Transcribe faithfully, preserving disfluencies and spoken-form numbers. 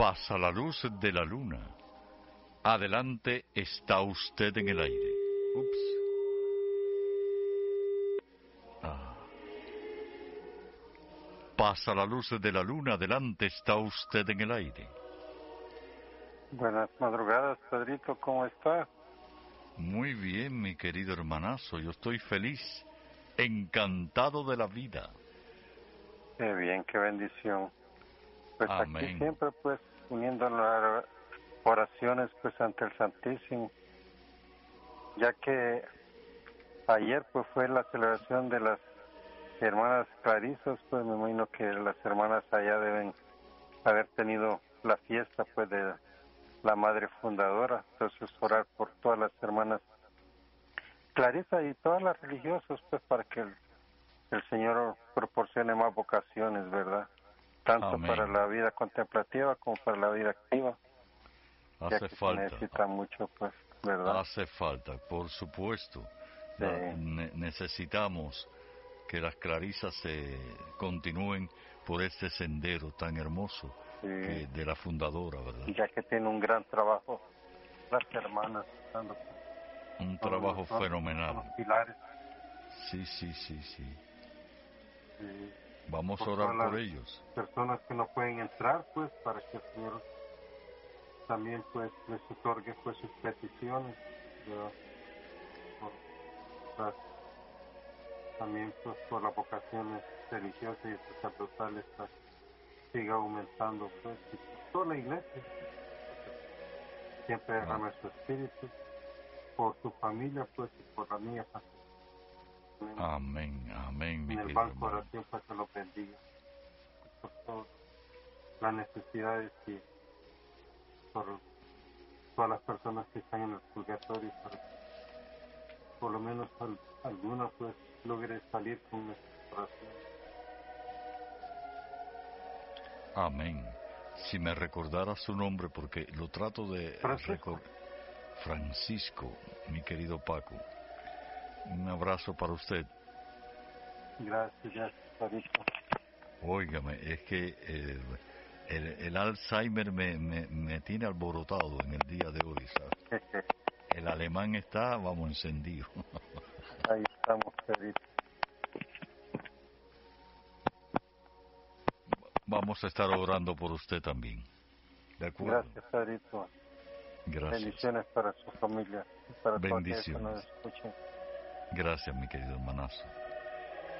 Pasa la luz de la luna. Adelante, está usted en el aire. Ups. Ah. Pasa la luz de la luna. Adelante, está usted en el aire. Buenas madrugadas, Pedrito, ¿cómo está? Muy bien, mi querido hermanazo. Yo estoy feliz, encantado de la vida. Qué bien, qué bendición. Pues Amén. Aquí siempre, pues, uniendo las oraciones, pues, ante el Santísimo, ya que ayer, pues, fue la celebración de las hermanas Clarisas, pues, me imagino que las hermanas allá deben haber tenido la fiesta, pues, de la madre fundadora. Entonces, orar por todas las hermanas Clarisa y todas las religiosas, pues, para que el, el Señor proporcione más vocaciones, ¿verdad? Tanto Amén. para la vida contemplativa como para la vida activa. Hace ya que falta. se necesita mucho, pues, ¿verdad? Hace falta, por supuesto. Sí. La, ne- necesitamos que las clarisas se continúen por este sendero tan hermoso Sí. que de la fundadora, ¿verdad? Ya que tiene un gran trabajo las hermanas, dando Un con trabajo los, con fenomenal. los pilares. Sí, sí, sí, sí. Sí. Vamos Por a orar todas por las ellos. personas que no pueden entrar, pues, para que el Señor también, pues, les otorgue, pues, sus peticiones, ¿verdad? Por las, también, pues, por las vocaciones religiosas y sacerdotales, para que siga aumentando, pues, y por toda la iglesia. Siempre derrame Ah. su espíritu por su familia, pues, y por la mía, para que Amén, amén, mi en el querido banco de hermano. oración, para que lo bendiga, por todas las necesidades y por todas las personas que están en el purgatorio, para que por lo menos al, alguna, pues, logre salir con nuestra oración. Amén. Si me recordara su nombre, porque lo trato de Francisco. recordar. Francisco, mi querido Paco. Un abrazo para usted. Gracias, gracias, Padrito. Óigame, es que el, el, el Alzheimer me, me, me tiene alborotado en el día de hoy, ¿sabes? El alemán está, vamos, encendido. Ahí estamos, Padrito. Vamos a estar orando por usted también. ¿De acuerdo? Gracias, Padrito. Gracias. Bendiciones para su familia y para todos aquellos que Bendiciones. nos escuchen. Gracias, mi querido hermanazo.